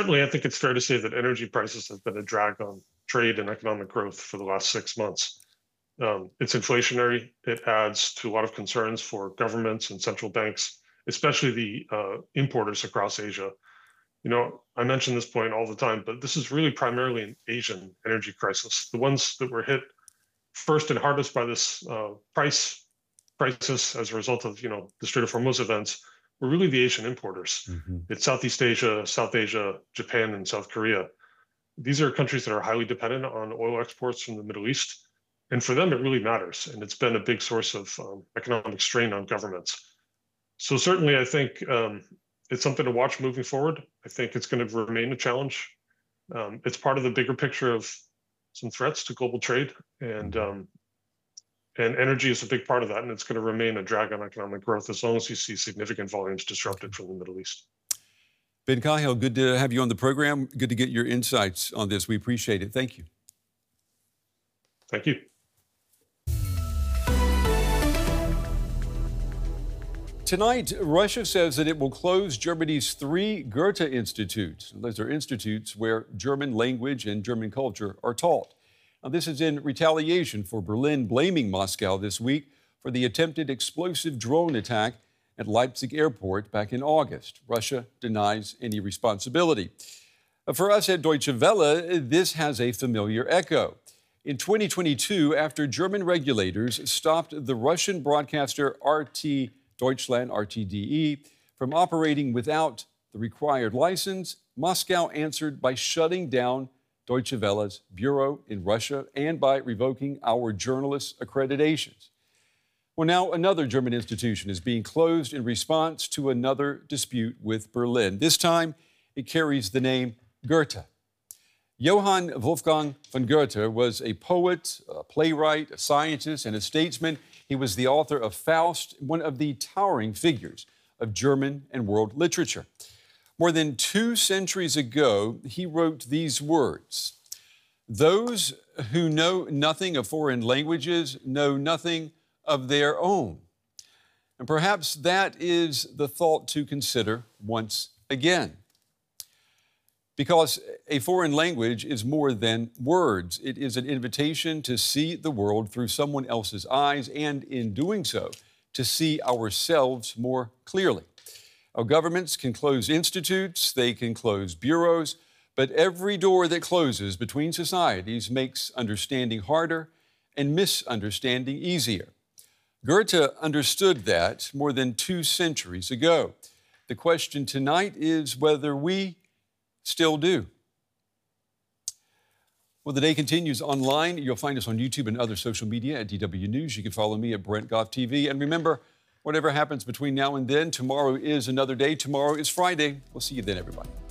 certainly, I think it's fair to say that energy prices have been a drag on trade and economic growth for the last 6 months. It's inflationary. It adds to a lot of concerns for governments and central banks, especially the importers across Asia. I mention this point all the time, but this is really primarily an Asian energy crisis. The ones that were hit first and hardest by this price crisis as a result of the Strait of Hormuz events were really the Asian importers. It's Southeast Asia, South Asia, Japan, and South Korea. These are countries that are highly dependent on oil exports from the Middle East. And for them, it really matters. And it's been a big source of economic strain on governments. So certainly, I think it's something to watch moving forward. I think it's going to remain a challenge. It's part of the bigger picture of some threats to global trade. And energy is a big part of that. And it's going to remain a drag on economic growth as long as you see significant volumes disrupted from the Middle East. Ben Cahill, good to have you on the program. Good to get your insights on this. We appreciate it. Thank you. Thank you. Tonight, Russia says that it will close Germany's 3 Goethe Institutes. Those are institutes where German language and German culture are taught. Now, this is in retaliation for Berlin blaming Moscow this week for the attempted explosive drone attack at Leipzig airport back in August. Russia denies any responsibility. For us at Deutsche Welle, this has a familiar echo. In 2022, after German regulators stopped the Russian broadcaster RT Deutschland, RTDE, from operating without the required license, Moscow answered by shutting down Deutsche Welle's bureau in Russia and by revoking our journalists' accreditations. Well, now another German institution is being closed in response to another dispute with Berlin. This time, it carries the name Goethe. Johann Wolfgang von Goethe was a poet, a playwright, a scientist, and a statesman. He was the author of Faust, one of the towering figures of German and world literature. More than 2 centuries ago, he wrote these words: "Those who know nothing of foreign languages know nothing of their own." And perhaps that is the thought to consider once again. Because a foreign language is more than words. It is an invitation to see the world through someone else's eyes, and in doing so, to see ourselves more clearly. Our governments can close institutes, they can close bureaus, but every door that closes between societies makes understanding harder and misunderstanding easier. Goethe understood that more than 2 centuries ago. The question tonight is whether we still do. Well, the day continues online. You'll find us on YouTube and other social media at DW News. You can follow me at Brent Goff TV. And remember, whatever happens between now and then, tomorrow is another day. Tomorrow is Friday. We'll see you then, everybody.